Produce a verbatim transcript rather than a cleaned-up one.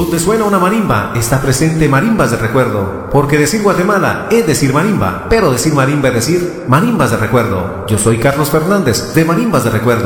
Cuando te suena una marimba, está presente marimbas de recuerdo. Porque decir Guatemala es decir marimba, pero decir marimba es decir marimbas de recuerdo. Yo soy Carlos Fernández, de Marimbas de Recuerdo.